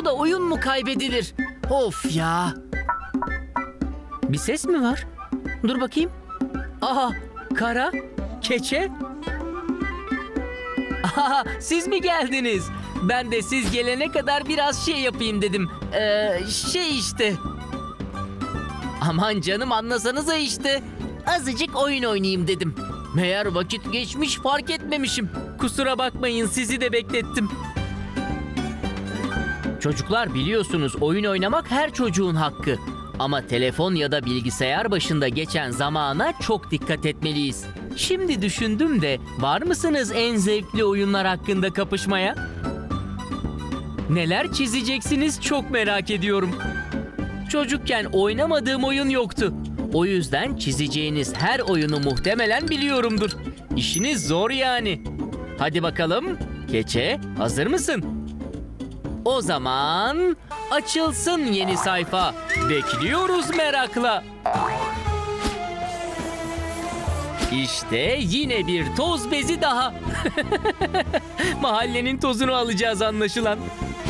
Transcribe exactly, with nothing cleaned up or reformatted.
Telefonda oyun mu kaybedilir? Of ya. Bir ses mi var? Dur bakayım. Aha, kara, keçe. Aha, siz mi geldiniz? Ben de siz gelene kadar biraz şey yapayım dedim. Ee, şey işte. Aman canım, anlasanıza işte. Azıcık oyun oynayayım dedim. Meğer vakit geçmiş, fark etmemişim. Kusura bakmayın, sizi de beklettim. Çocuklar, biliyorsunuz oyun oynamak her çocuğun hakkı. Ama telefon ya da bilgisayar başında geçen zamana çok dikkat etmeliyiz. Şimdi düşündüm de, var mısınız en zevkli oyunlar hakkında kapışmaya? Neler çizeceksiniz çok merak ediyorum. Çocukken oynamadığım oyun yoktu. O yüzden çizeceğiniz her oyunu muhtemelen biliyorumdur. İşiniz zor yani. Hadi bakalım, Keçe, hazır mısın? O zaman açılsın yeni sayfa. Bekliyoruz merakla. İşte yine bir toz bezi daha. Mahallenin tozunu alacağız anlaşılan.